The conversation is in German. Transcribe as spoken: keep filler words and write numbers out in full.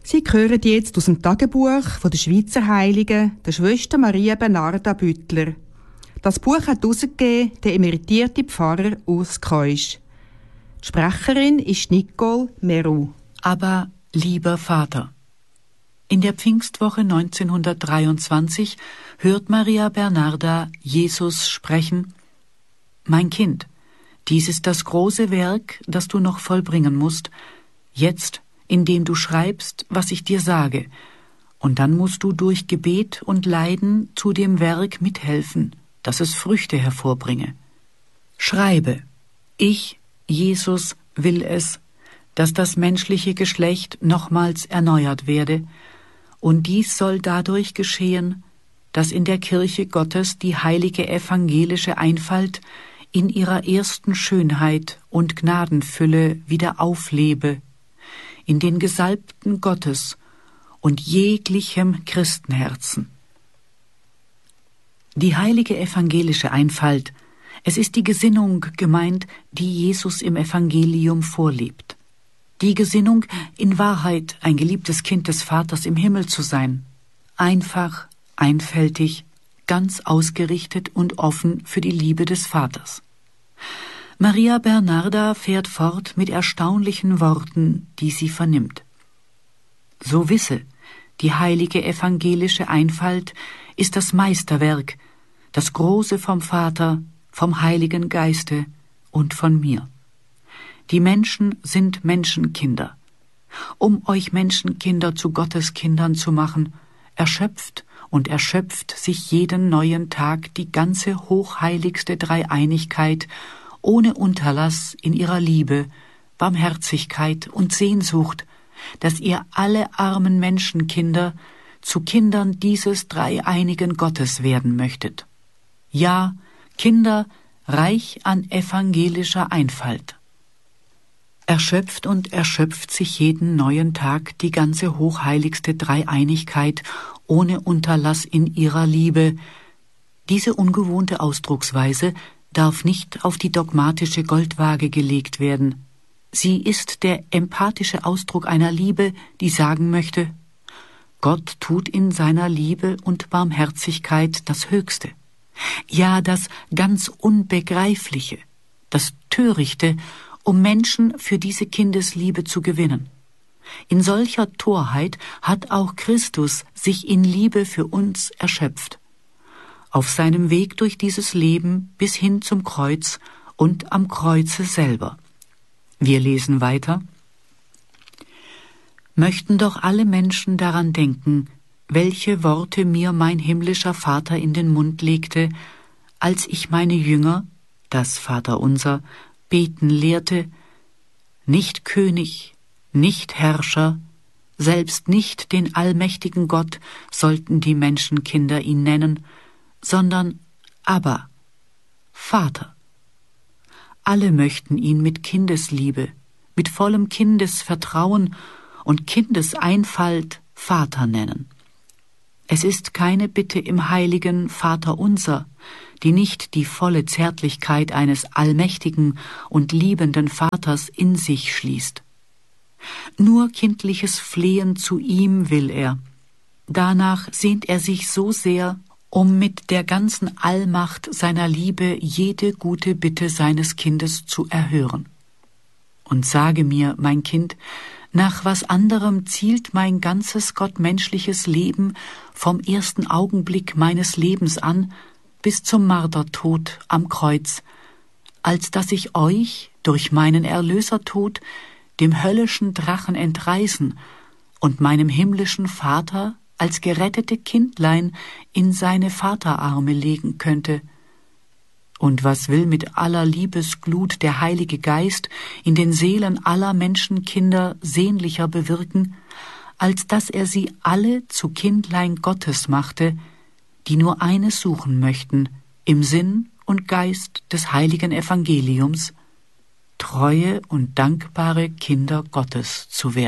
Sie hören jetzt aus dem Tagebuch von der Schweizer Heiligen, der Schwester Maria Bernarda Büttler. Das Buch hat herausgegeben der emeritierte Pfarrer Urs Keusch. Die Sprecherin ist Nicole Meru. Aber, lieber Vater, in der Pfingstwoche neunzehnhundertdreiundzwanzig hört Maria Bernarda Jesus sprechen: Mein Kind, dies ist das große Werk, das du noch vollbringen musst, jetzt, indem du schreibst, was ich dir sage, und dann musst du durch Gebet und Leiden zu dem Werk mithelfen, dass es Früchte hervorbringe. Schreibe, ich, Jesus, will es, dass das menschliche Geschlecht nochmals erneuert werde, und dies soll dadurch geschehen, dass in der Kirche Gottes die heilige evangelische Einfalt in ihrer ersten Schönheit und Gnadenfülle wieder auflebe, in den Gesalbten Gottes und jeglichem Christenherzen. Die heilige evangelische Einfalt, es ist die Gesinnung gemeint, die Jesus im Evangelium vorlebt. Die Gesinnung, in Wahrheit ein geliebtes Kind des Vaters im Himmel zu sein, einfach, einfältig, ganz ausgerichtet und offen für die Liebe des Vaters. Maria Bernarda fährt fort mit erstaunlichen Worten, die sie vernimmt. So wisse, die heilige evangelische Einfalt ist das Meisterwerk, das Große vom Vater, vom Heiligen Geiste und von mir. Die Menschen sind Menschenkinder. Um euch Menschenkinder zu Gottes Kindern zu machen, erschöpft und erschöpft sich jeden neuen Tag die ganze hochheiligste Dreieinigkeit ohne Unterlass in ihrer Liebe, Barmherzigkeit und Sehnsucht, dass ihr alle armen Menschenkinder zu Kindern dieses dreieinigen Gottes werden möchtet. Ja, Kinder reich an evangelischer Einfalt. Erschöpft und erschöpft sich jeden neuen Tag die ganze hochheiligste Dreieinigkeit ohne Unterlass in ihrer Liebe. Diese ungewohnte Ausdrucksweise darf nicht auf die dogmatische Goldwaage gelegt werden. Sie ist der empathische Ausdruck einer Liebe, die sagen möchte: Gott tut in seiner Liebe und Barmherzigkeit das Höchste, ja das ganz Unbegreifliche, das Törichte, um Menschen für diese Kindesliebe zu gewinnen. In solcher Torheit hat auch Christus sich in Liebe für uns erschöpft. Auf seinem Weg durch dieses Leben bis hin zum Kreuz und am Kreuze selber. Wir lesen weiter: Möchten doch alle Menschen daran denken, welche Worte mir mein himmlischer Vater in den Mund legte, als ich meine Jünger, das Vaterunser, beten lehrte: Nicht König, nicht Herrscher, selbst nicht den allmächtigen Gott sollten die Menschenkinder ihn nennen, sondern Abba, Vater. Alle möchten ihn mit Kindesliebe, mit vollem Kindesvertrauen und Kindeseinfalt Vater nennen. Es ist keine Bitte im heiligen Vaterunser, die nicht die volle Zärtlichkeit eines allmächtigen und liebenden Vaters in sich schließt. Nur kindliches Flehen zu ihm will er. Danach sehnt er sich so sehr, um mit der ganzen Allmacht seiner Liebe jede gute Bitte seines Kindes zu erhören. Und sage mir, mein Kind, nach was anderem zielt mein ganzes gottmenschliches Leben vom ersten Augenblick meines Lebens an bis zum Martertod am Kreuz, als dass ich euch durch meinen Erlösertod dem höllischen Drachen entreißen und meinem himmlischen Vater als gerettete Kindlein in seine Vaterarme legen könnte. Und was will mit aller Liebesglut der Heilige Geist in den Seelen aller Menschenkinder sehnlicher bewirken, als dass er sie alle zu Kindlein Gottes machte, die nur eines suchen möchten, im Sinn und Geist des heiligen Evangeliums, treue und dankbare Kinder Gottes zu werden.